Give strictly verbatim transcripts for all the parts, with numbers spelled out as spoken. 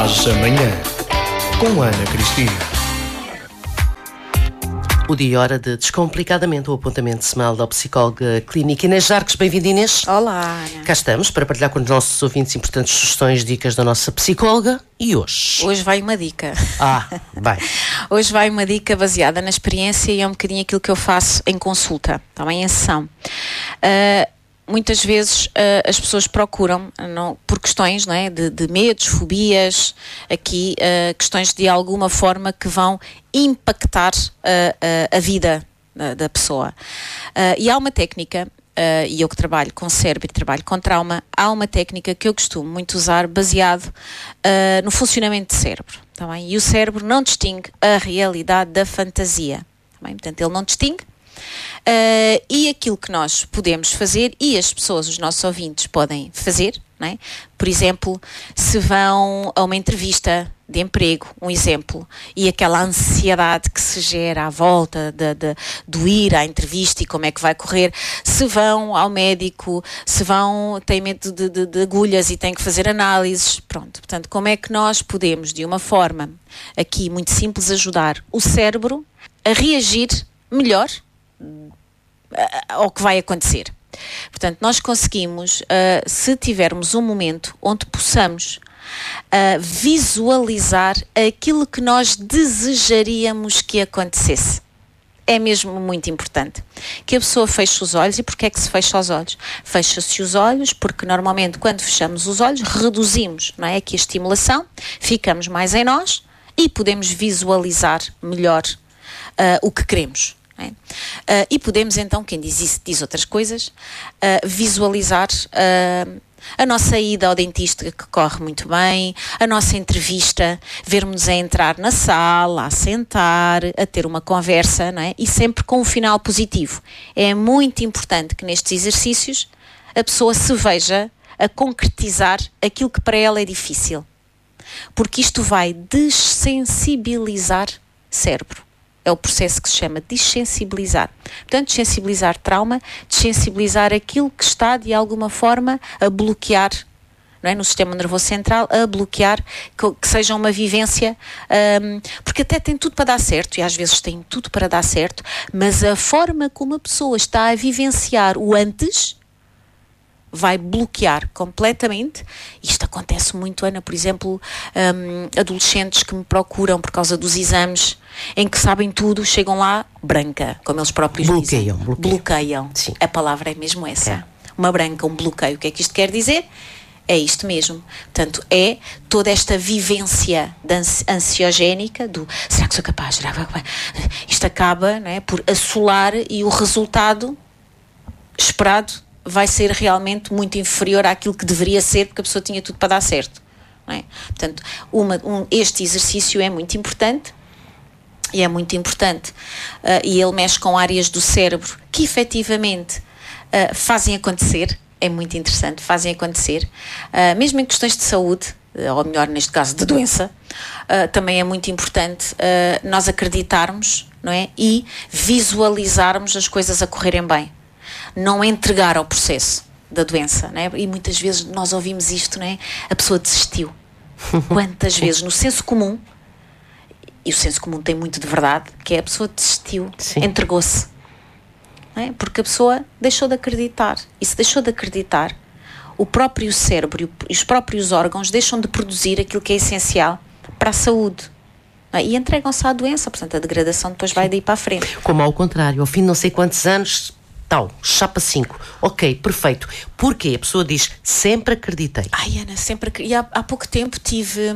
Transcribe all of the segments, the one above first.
Às amanhã, com Ana Cristina. O dia e hora de Descomplicadamente, o apontamento semanal da psicóloga clínica Inês Jarques. Bem-vinda, Inês. Olá, Ana. Cá estamos para partilhar com os nossos ouvintes importantes sugestões, dicas da nossa psicóloga. E hoje? Hoje vai uma dica. Ah, bem. Hoje vai uma dica baseada na experiência e é um bocadinho aquilo que eu faço em consulta, também em sessão. Uh, muitas vezes uh, as pessoas procuram, não, por questões, não é, de, de medos, fobias, aqui uh, questões de alguma forma que vão impactar uh, uh, a vida da, da pessoa. Uh, e há uma técnica, uh, e eu que trabalho com cérebro e trabalho com trauma, há uma técnica que eu costumo muito usar baseado uh, no funcionamento do cérebro. Tá bem? E o cérebro não distingue a realidade da fantasia. Tá bem? Portanto, ele não distingue. Uh, e aquilo que nós podemos fazer, e as pessoas, os nossos ouvintes, podem fazer, não é? Por exemplo, se vão a uma entrevista de emprego, um exemplo, e aquela ansiedade que se gera à volta de, de, do ir à entrevista e como é que vai correr, se vão ao médico, se vão, têm medo de, de, de agulhas e têm que fazer análises, pronto. Portanto, como é que nós podemos, de uma forma aqui muito simples, ajudar o cérebro a reagir melhor ao que vai acontecer. Portanto, nós conseguimos, uh, se tivermos um momento onde possamos uh, visualizar aquilo que nós desejaríamos que acontecesse. É mesmo muito importante que a pessoa feche os olhos. E porquê é que se fecha os olhos? Fecha-se os olhos porque normalmente quando fechamos os olhos reduzimos, não é, aqui a estimulação, ficamos mais em nós e podemos visualizar melhor uh, o que queremos. É? Uh, e podemos então, quem diz isso diz outras coisas, uh, visualizar uh, a nossa ida ao dentista que corre muito bem, a nossa entrevista, vermos a entrar na sala, a sentar, a ter uma conversa, não é? E sempre com um final positivo. É muito importante que nestes exercícios a pessoa se veja a concretizar aquilo que para ela é difícil, porque isto vai dessensibilizar o cérebro. É o processo que se chama dessensibilizar. Portanto, dessensibilizar trauma, dessensibilizar aquilo que está, de alguma forma, a bloquear, não é? No sistema nervoso central, a bloquear que, que seja uma vivência, um, porque até tem tudo para dar certo, e às vezes tem tudo para dar certo, mas a forma como a pessoa está a vivenciar o antes vai bloquear completamente. Isto acontece muito, Ana, por exemplo, um, adolescentes que me procuram por causa dos exames, em que sabem tudo, chegam lá branca, como eles próprios bloqueiam, dizem. Bloqueiam. Bloqueiam. Sim. A palavra é mesmo essa. É. Uma branca, um bloqueio. O que é que isto quer dizer? É isto mesmo. Portanto, é toda esta vivência ansiogénica do será que sou capaz? Será que... Isto acaba, não é, por assolar, e o resultado esperado vai ser realmente muito inferior àquilo que deveria ser, porque a pessoa tinha tudo para dar certo. Não é? Portanto, uma, um, este exercício é muito importante, e é muito importante, uh, e ele mexe com áreas do cérebro que efetivamente uh, fazem acontecer, é muito interessante, fazem acontecer, uh, mesmo em questões de saúde, uh, ou melhor, neste caso de doença, uh, também é muito importante uh, nós acreditarmos, não é? E visualizarmos as coisas a correrem bem. Não entregar ao processo da doença, não é? E muitas vezes nós ouvimos isto, não é? A pessoa desistiu. Quantas vezes no senso comum, e o senso comum tem muito de verdade, que é a pessoa desistiu, Sim. entregou-se, não é? Porque a pessoa deixou de acreditar, e se deixou de acreditar, o próprio cérebro e os próprios órgãos deixam de produzir aquilo que é essencial para a saúde. Não é? E entregam-se à doença, portanto a degradação depois vai daí para a frente. Como ao contrário, ao fim de não sei quantos anos, tal, chapa cinco, ok, perfeito. Porquê? A pessoa diz, sempre acreditei. Ai, Ana, sempre acreditei. E há, há pouco tempo tive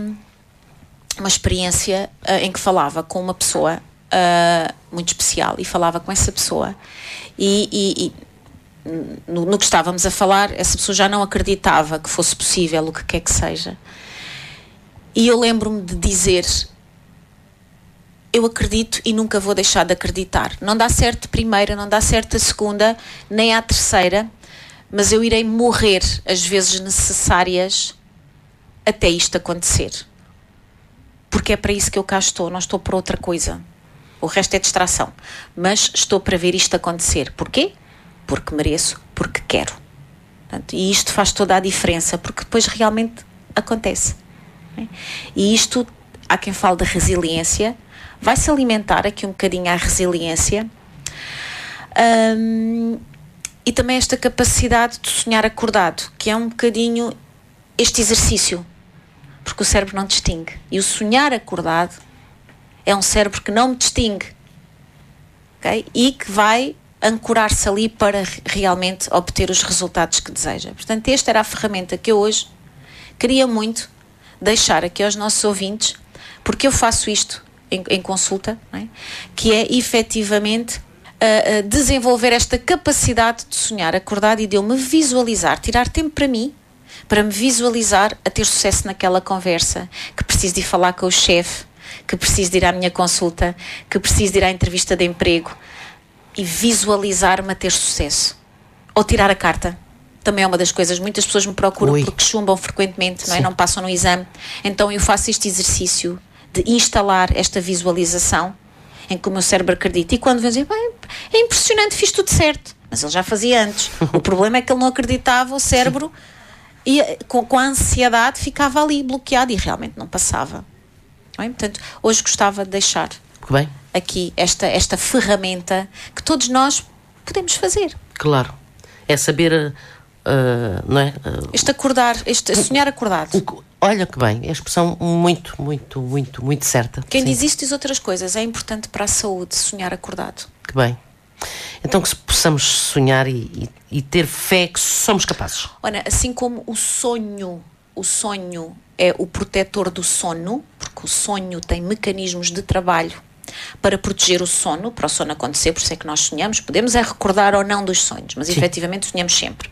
uma experiência uh, em que falava com uma pessoa uh, muito especial, e falava com essa pessoa e, e, e no, no que estávamos a falar, essa pessoa já não acreditava que fosse possível o que quer que seja, e eu lembro-me de dizer: eu acredito e nunca vou deixar de acreditar. Não dá certo a primeira, não dá certo a segunda, nem a terceira, mas eu irei morrer as vezes necessárias até isto acontecer. Porque é para isso que eu cá estou, não estou por outra coisa. O resto é distração. Mas estou para ver isto acontecer. Porquê? Porque mereço, porque quero. Portanto, e isto faz toda a diferença, porque depois realmente acontece. não é? E isto, há quem fale de resiliência, vai-se alimentar aqui um bocadinho a resiliência. Um, e também esta capacidade de sonhar acordado, que é um bocadinho este exercício, porque o cérebro não distingue, e o sonhar acordado é um cérebro que não me distingue, okay? E que vai ancorar-se ali para realmente obter os resultados que deseja. Portanto, esta era a ferramenta que eu hoje queria muito deixar aqui aos nossos ouvintes, porque eu faço isto em, em consulta, não é? Que é efetivamente Uh, uh, desenvolver esta capacidade de sonhar acordado e de eu me visualizar, tirar tempo para mim, para me visualizar a ter sucesso naquela conversa, que preciso de ir falar com o chefe, que preciso de ir à minha consulta, que preciso de ir à entrevista de emprego, e visualizar-me a ter sucesso. Ou tirar a carta. Também é uma das coisas, muitas pessoas me procuram Ui. porque chumbam frequentemente, não é? Não passam no exame. Então eu faço este exercício de instalar esta visualização em que o meu cérebro acredita. E quando vem dizer, bem, é impressionante, fiz tudo certo. Mas ele já fazia antes. O problema é que ele não acreditava, o cérebro, e com, com a ansiedade ficava ali bloqueado e realmente não passava. Não é? Portanto, hoje gostava de deixar Bem. aqui esta, esta ferramenta que todos nós podemos fazer. Claro. É saber, uh, não é? Uh, este acordar, este sonhar acordado. O, olha que bem, é a expressão muito, muito, muito, muito certa. Quem Sim. diz isto diz outras coisas. É importante para a saúde sonhar acordado. Que bem. Então que possamos sonhar e, e, e ter fé que somos capazes. Olha, assim como o sonho, o sonho é o protetor do sono, porque o sonho tem mecanismos de trabalho para proteger o sono, para o sono acontecer, por isso é que nós sonhamos. Podemos é recordar ou não dos sonhos, mas Sim. efetivamente sonhamos sempre.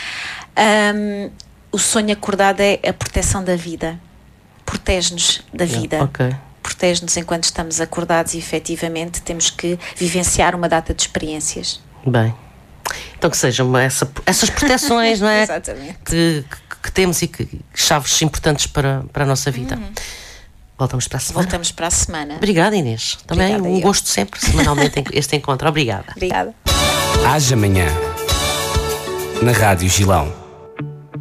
Um, o sonho acordado é a proteção da vida. Protege-nos da vida. Yeah, ok. Protege-nos enquanto estamos acordados e efetivamente temos que vivenciar uma data de experiências. Bem, então que sejam essa, essas proteções, não é? Exatamente. Que, que, que temos e que chaves importantes para, para a nossa vida. Uhum. Voltamos para a semana. Voltamos para a semana. Obrigada, Inês. Também Obrigada, um eu. gosto sempre, semanalmente, este encontro. Obrigada. Obrigada. Haja amanhã, na Rádio Gilão.